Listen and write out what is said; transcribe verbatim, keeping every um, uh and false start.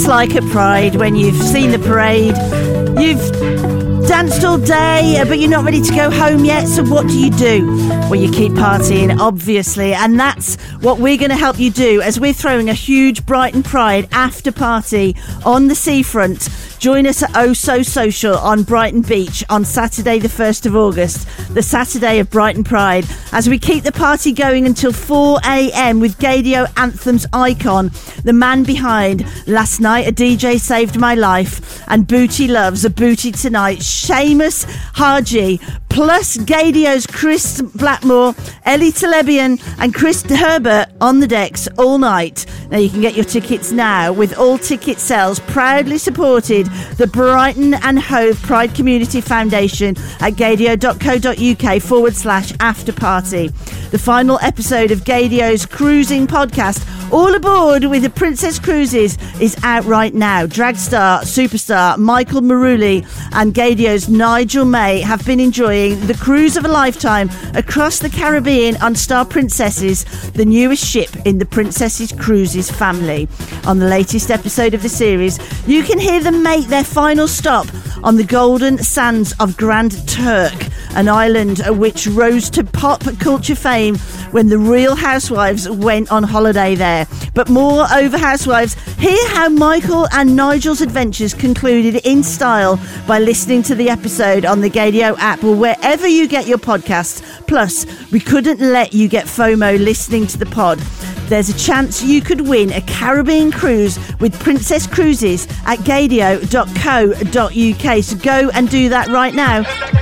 like at Pride when you've seen the parade, you've danced all day, but you're not ready to go home yet, so what do you do? Well, you keep partying, obviously, and that's what we're going to help you do as we're throwing a huge Brighton Pride after party on the seafront. Join us at Oh So Social on Brighton Beach on Saturday the first of August, the Saturday of Brighton Pride, as we keep the party going until four a.m. with Gaydio Anthems icon, the man behind Last Night a D J Saved My Life and Booty Loves a Booty Tonight, Seamus Haji, plus Gaydio's Chris Blackmore, Ellie Telebian and Chris Herbert on the decks all night. Now you can get your tickets now with all ticket sales proudly supported the Brighton and Hove Pride Community Foundation at gaydio.co.uk forward slash after party. The final episode of Gaydio's cruising podcast, All Aboard with the Princess Cruises, is out right now. Dragstar superstar Michael Maruli and Gaydio's Nigel May have been enjoying the cruise of a lifetime across the Caribbean on Star Princesses, the newest ship in the Princesses Cruises family. On the latest episode of the series, you can hear them make their final stop on the golden sands of Grand Turk, an island which rose to pop culture fame when the Real Housewives went on holiday there. But more over Housewives, hear how Michael and Nigel's adventures concluded in style by listening to the episode on the Gaydio app or wherever you get your podcasts. Plus, we couldn't let you get FOMO listening to the pod. There's a chance you could win a Caribbean cruise with Princess Cruises at gaydio dot co dot uk. So go and do that right now.